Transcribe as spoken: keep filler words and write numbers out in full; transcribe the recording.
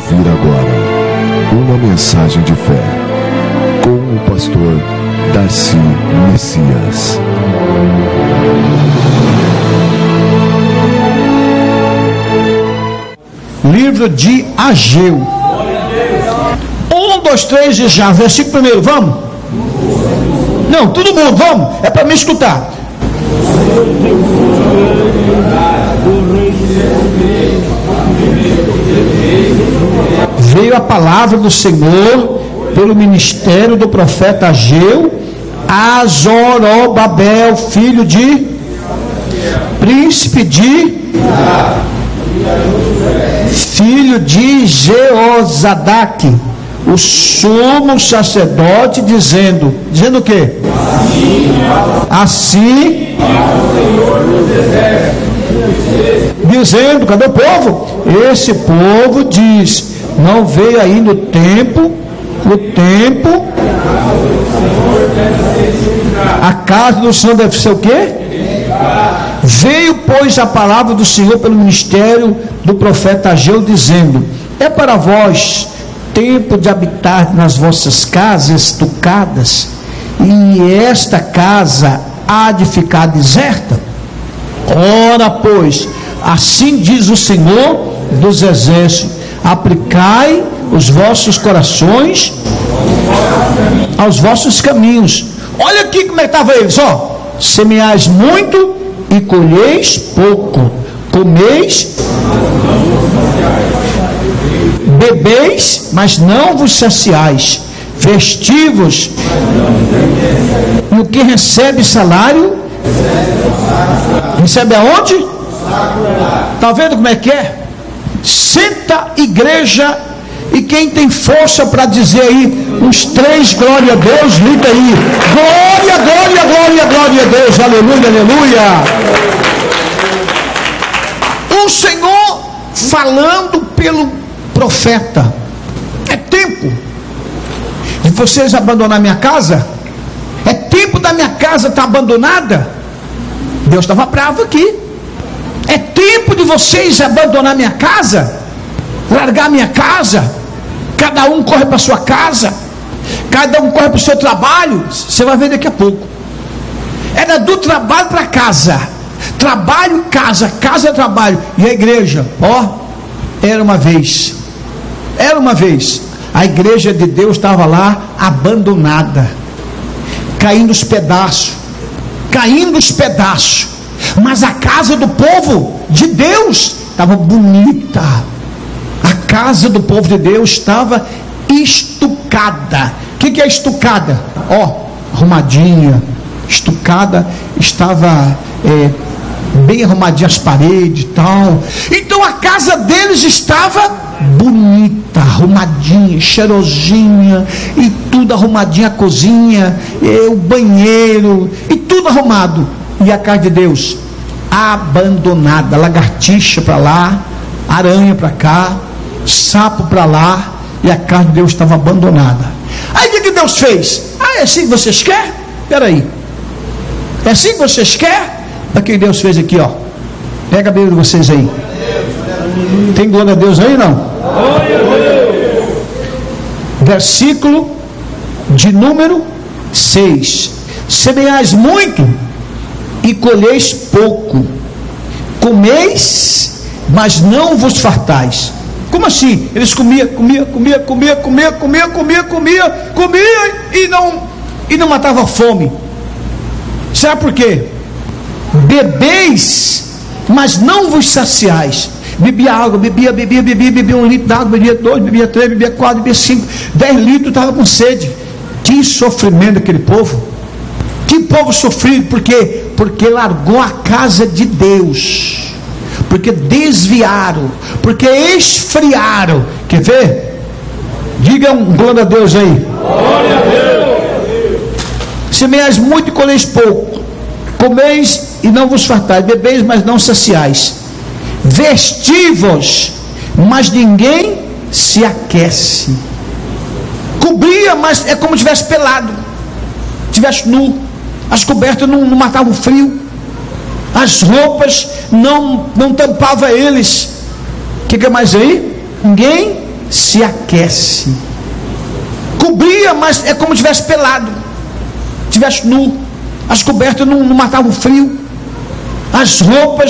ouvir agora uma mensagem de fé com o pastor Darcy Messias. Livro de Ageu. Um, dois, três e já. Versículo primeiro, vamos? Não, todo mundo, vamos? É para me escutar. Veio a palavra do Senhor pelo ministério do profeta Ageu a Zorobabel, filho de príncipe de filho de Jeozadaque, o sumo sacerdote, dizendo, dizendo o quê? Assim, dizendo, cadê o povo? Esse povo diz, não veio ainda o tempo, o tempo, a casa do Senhor deve ser o quê? Veio, pois, a palavra do Senhor pelo ministério do profeta Ageu, dizendo, é para vós tempo de habitar nas vossas casas estucadas, e esta casa há de ficar deserta? Ora, pois, assim diz o Senhor dos exércitos, aplicai os vossos corações aos vossos caminhos. Olha aqui como é que estava eles, ó. Semeais muito e colheis pouco, comeis, bebeis, mas não vos saciais, vestivos, e o que recebe salário, recebe aonde? Está vendo como é que é? Senta igreja, e quem tem força para dizer aí uns três glória a Deus, grita aí, glória, glória, glória, glória a Deus, aleluia, aleluia. O Senhor falando pelo profeta, é tempo de vocês abandonar minha casa, é tempo da minha casa estar abandonada. Deus estava bravo aqui. É tempo de vocês abandonar minha casa, largar minha casa, cada um corre para sua casa, cada um corre para o seu trabalho. Você vai ver daqui a pouco. Era do trabalho para casa, trabalho, casa, casa, trabalho. E a igreja, ó, era uma vez, era uma vez, a igreja de Deus estava lá abandonada, caindo os pedaços, caindo os pedaços. Mas a casa do povo de Deus estava bonita. A casa do povo de Deus estava estucada. O que, que é estucada? Ó, arrumadinha, estucada, estava é, bem arrumadinha as paredes e tal. Então a casa deles estava bonita, arrumadinha, cheirosinha, e tudo arrumadinha, a cozinha, e o banheiro, e tudo arrumado. E a casa de Deus abandonada, lagartixa para lá, aranha para cá, sapo para lá, e a casa de Deus estava abandonada. Aí o que, que Deus fez? Ah, é assim que vocês querem? Espera aí, é assim que vocês querem? Olha o que Deus fez aqui, ó. Pega a Bíblia de vocês aí. Tem glória a Deus aí, não? Versículo de número seis. Semeais muito e colheis pouco, comeis, mas não vos fartais. Como assim? Eles comiam, comia, comia, comia, comia, comia, comia, comia, comia e não, e não matava fome. Sabe por quê? Bebeis, mas não vos saciais. Bebia água, bebia, bebia, bebia, bebia um litro de água, bebia dois, bebia três, bebia quatro, bebia cinco, dez litros, estava com sede. Que sofrimento aquele povo. Que povo sofrido, por quê? Porque largou a casa de Deus, porque desviaram, porque esfriaram. Quer ver? Diga um glória a Deus aí. Glória a Deus. Semeais muito e colheis pouco, comeis e não vos fartais, bebeis mas não saciais, vestivos, mas ninguém se aquece. Cobria, mas é como se estivesse pelado, estivesse nu. As cobertas não, não matavam o frio, as roupas não, não tampavam eles. O que, que é mais aí? Ninguém se aquece. Cobria, mas é como se estivesse pelado, estivesse nu. As cobertas não, não matavam o frio. As roupas